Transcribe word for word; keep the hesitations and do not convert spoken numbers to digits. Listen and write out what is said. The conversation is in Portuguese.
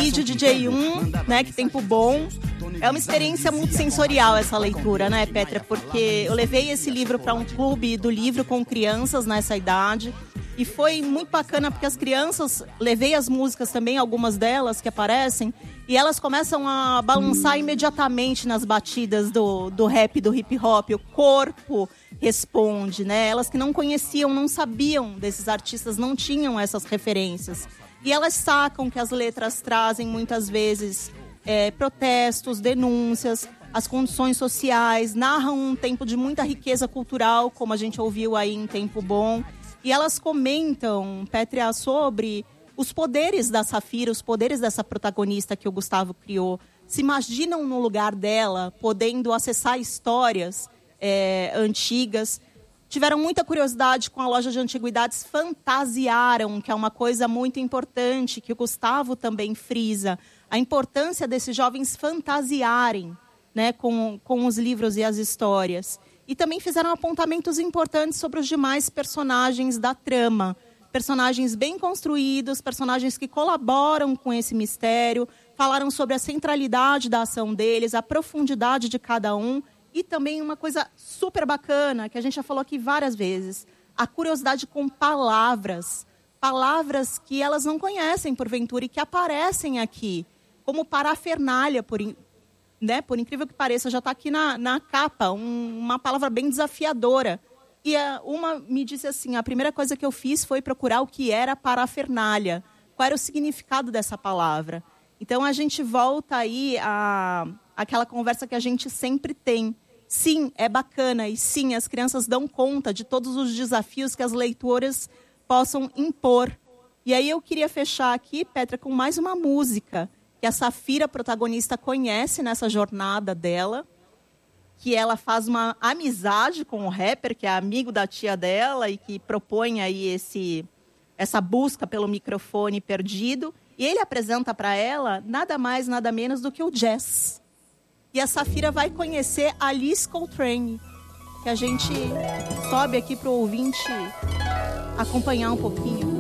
vídeo D J um, né, que tempo bom. É uma experiência multissensorial essa leitura, né, Petra? Porque eu levei esse livro para um clube do livro com crianças nessa idade. E foi muito bacana porque as crianças, levei as músicas também, algumas delas que aparecem, e elas começam a balançar imediatamente nas batidas do, do rap, do hip hop. O corpo responde, né? Elas que não conheciam, não sabiam desses artistas, não tinham essas referências. E elas sacam que as letras trazem muitas vezes é, protestos, denúncias, as condições sociais, narram um tempo de muita riqueza cultural, como a gente ouviu aí em Tempo Bom. E elas comentam, Pétria, sobre os poderes da Safira, os poderes dessa protagonista que o Gustavo criou. Se imaginam no lugar dela, podendo acessar histórias é, antigas. Tiveram muita curiosidade com a loja de antiguidades, fantasiaram, que é uma coisa muito importante, que o Gustavo também frisa. A importância desses jovens fantasiarem, né, com, com os livros e as histórias. E também fizeram apontamentos importantes sobre os demais personagens da trama. Personagens bem construídos, personagens que colaboram com esse mistério, falaram sobre a centralidade da ação deles, a profundidade de cada um e também uma coisa super bacana, que a gente já falou aqui várias vezes, a curiosidade com palavras. Palavras que elas não conhecem, porventura, e que aparecem aqui, como parafernália, por Né? Por incrível que pareça, já está aqui na, na capa, um, uma palavra bem desafiadora. E a, uma me disse assim, a primeira coisa que eu fiz foi procurar o que era parafernália, qual era o significado dessa palavra. Então, a gente volta aí à àquela conversa que a gente sempre tem. Sim, é bacana, e sim, as crianças dão conta de todos os desafios que as leitoras possam impor. E aí eu queria fechar aqui, Petra, com mais uma música, que a Safira, protagonista, conhece nessa jornada dela, que ela faz uma amizade com o rapper, que é amigo da tia dela e que propõe aí esse, essa busca pelo microfone perdido. E ele apresenta para ela nada mais, nada menos do que o jazz. E a Safira vai conhecer Alice Coltrane, que a gente sobe aqui para o ouvinte acompanhar um pouquinho.